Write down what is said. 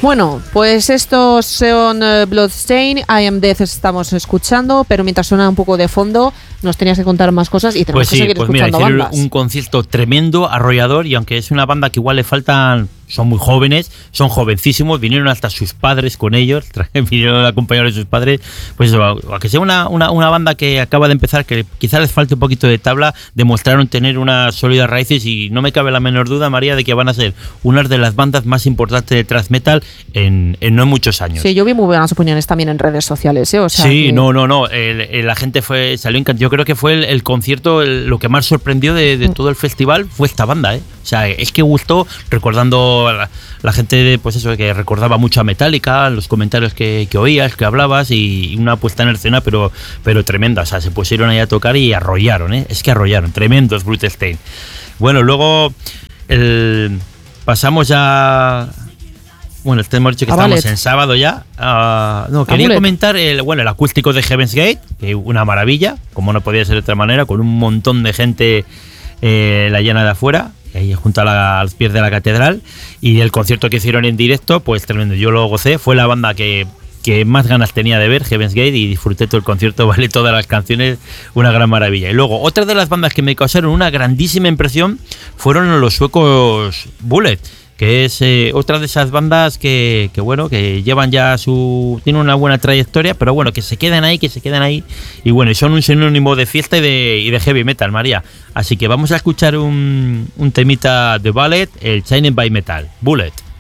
Bueno, pues estos son Bloodstained, I Am Death estamos escuchando, pero mientras suena un poco de fondo, nos tenías que contar más cosas y tenemos que seguir escuchando bandas. Un concierto tremendo, arrollador, y aunque es una banda que igual le faltan, son muy jóvenes, son jovencísimos, vinieron hasta sus padres con ellos, vinieron acompañados de sus padres, pues eso, aunque sea una banda que acaba de empezar, que quizás les falte un poquito de tabla, demostraron tener unas sólidas raíces y no me cabe la menor duda, María, de que van a ser una de las bandas más importantes de thrash metal en no muchos años. Sí, yo vi muy buenas opiniones también en redes sociales, O sea, sí, que... no, la gente salió encantado. Yo creo que fue el concierto, lo que más sorprendió de todo el festival fue esta banda, O sea, es que gustó, recordando la gente, pues eso, que recordaba mucho a Metallica, los comentarios que oías, que hablabas, y una puesta en escena, pero tremenda. O sea, se pusieron ahí a tocar y arrollaron, Es que arrollaron, tremendos Bloodstained. Bueno, luego pasamos ya... Bueno, hemos dicho que estamos en sábado ya. Quería comentar el acústico de Heaven's Gate, que una maravilla, como no podía ser de otra manera, con un montón de gente la llena de afuera, ahí junto a los pies de la catedral, y el concierto que hicieron en directo, pues tremendo, yo lo gocé, fue la banda que más ganas tenía de ver, Heaven's Gate, y disfruté todo el concierto, vale, todas las canciones, una gran maravilla. Y luego, otra de las bandas que me causaron una grandísima impresión fueron los suecos Bullet, que es otra de esas bandas que llevan ya tienen una buena trayectoria, pero bueno, que se quedan ahí, y bueno, y son un sinónimo de fiesta y de heavy metal, María. Así que vamos a escuchar un temita de Bullet, el Shining by Metal, Bullet.